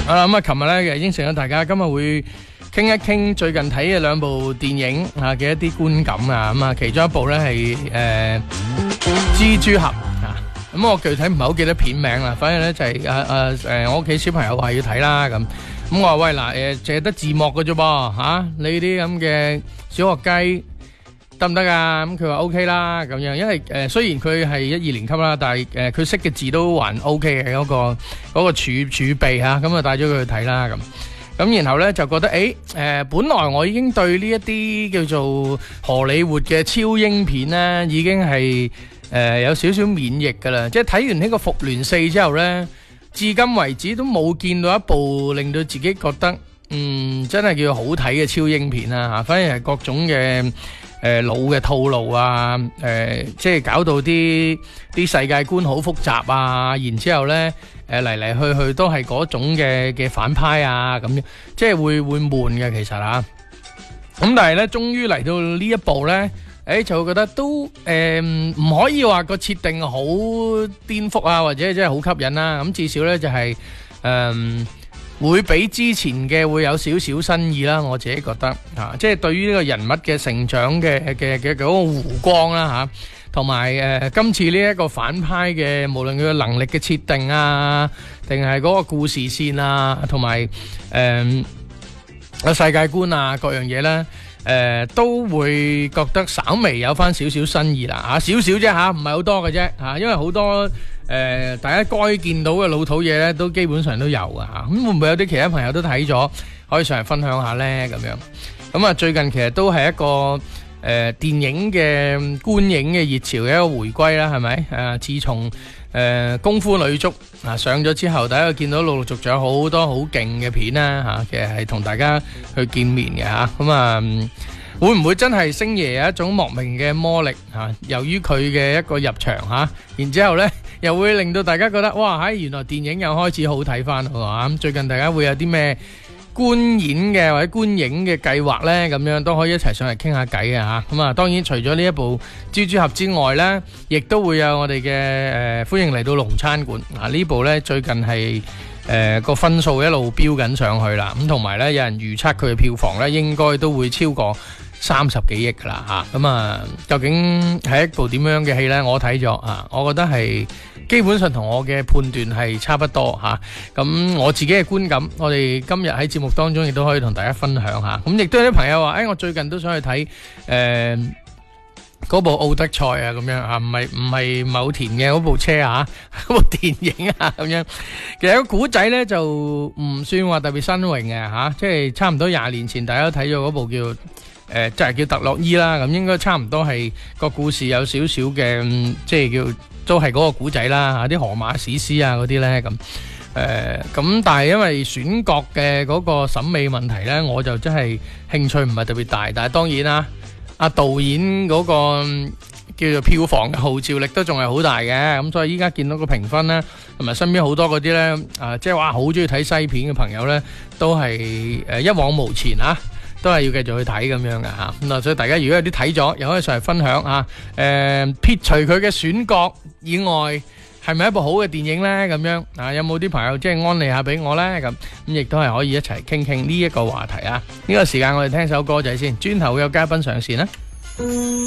好啦，咁啊，琴日咧應承咗大家，今日會傾一傾最近睇嘅兩部電影啊嘅一啲觀感啊。咁啊，其中一部咧係蜘蛛俠啊。咁我具體唔係好記得片名啦，反正咧就係我屋企小朋友話要睇啦咁。咁我話喂嗱，淨係得字幕嘅啫噃嚇，你啲咁嘅小學雞得唔得啊？咁佢話 OK 啦咁樣，因為雖然佢係1、2年級啦，但係佢識嘅字都還 OK 嘅嗰個儲備嚇，咁啊帶咗佢去睇啦咁然後咧就覺得本來我已經對呢一啲叫做荷里活嘅超英片咧已經係有少少免疫㗎啦，即係睇完呢個復聯4之後咧，至今為止都冇見到一部令到自己覺得真係叫好睇嘅超英片啦嚇，反而係各種嘅老嘅套路啊，即係搞到啲世界觀好複雜啊，然之後咧嚟去都係嗰種嘅反派啊咁樣，即係會悶嘅其實嚇。咁但係咧，終於嚟到呢一步咧，就會覺得都唔可以話個設定好顛覆啊，或者真係好吸引啦。咁至少咧就係會比之前嘅會有少少新意啦，我自己覺得嚇，即係對於呢個人物嘅成長嘅嗰個弧光啦嚇，同埋今次呢一個反派嘅無論佢嘅能力嘅設定啊，定係嗰個故事線啊，同埋個世界觀啊各樣嘢咧。都會覺得稍微有翻少少新意啦嚇，少少啫嚇，唔係好多嘅啫嚇，因為好多大家該見到嘅老土嘢咧，都基本上都有嘅嚇。咁會唔會有啲其他朋友都睇咗，可以上嚟分享下咧咁樣？咁啊，最近其實都係一個電影嘅觀影嘅熱潮嘅一個回歸啦，係咪？自從功夫女足上咗之後，大家見到陸陸續續有好多好勁嘅片啦嚇，其實係同大家去見面嘅嚇。咁啊，會唔會真係星爺有一種莫名嘅魔力嚇？由於佢嘅一個入場嚇，然之後咧又會令到大家覺得哇，原來電影又開始好睇翻喎嚇。咁最近大家會有啲咩觀演嘅或者觀影嘅計劃呢，咁樣都可以一齊上嚟傾下偈嘅嚇。咁啊，當然除咗呢一部蜘蛛俠之外呢，亦都會有我哋嘅歡迎嚟到龍餐館啊！呢部呢最近係個分數一路飆緊上去啦。咁同埋呢，有人預測佢嘅票房呢應該都會超過30幾億噶啦嚇。咁啊，究竟係一部點樣嘅戲呢？我睇咗啊，我覺得係基本上同我嘅判斷係差不多嚇。咁我自己嘅觀感，我哋今日喺節目當中亦都可以同大家分享下。咁亦都有啲朋友話，我最近都想去睇嗰部奧德賽啊，咁樣啊，唔係某田嘅嗰部車啊，嗰部電影啊咁樣。其實個古仔呢就唔算話特別新穎嘅嚇，即係差唔多20年前大家都睇咗嗰部叫就係叫特洛伊啦。咁應該差唔多係個故事有少少嘅，即係叫都係嗰個古仔啦嚇，啲荷馬史詩啊嗰啲呢咁。咁但係因為選角嘅嗰個審美問題呢，我就真係興趣唔係特別大。但係當然啦，阿導演嗰個叫做票房嘅號召力都仲係好大嘅。咁所以依家見到個評分呢，同埋身邊好多嗰啲呢，即係話好中意睇西片嘅朋友呢，都係一往無前啊，都係要繼續去睇咁樣嘅嚇。咁啊，所以大家如果有啲睇咗，又可以上嚟分享啊。撇除佢嘅選角以外，係咪一部好嘅電影呢？咁樣啊，有冇啲朋友即係安利下俾我呢？咁亦都係可以一齊傾傾呢一個話題啊。呢個時間我哋聽首歌仔先，轉頭會有嘉賓上線啦。